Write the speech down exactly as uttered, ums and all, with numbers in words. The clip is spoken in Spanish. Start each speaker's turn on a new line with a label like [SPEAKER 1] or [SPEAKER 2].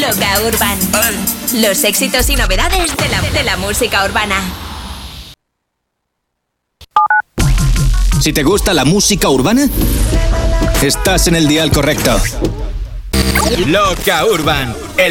[SPEAKER 1] Loca Urban. Los éxitos y novedades de la, de la música urbana.
[SPEAKER 2] Si te gusta la música urbana, estás en el dial correcto. Loca Urban.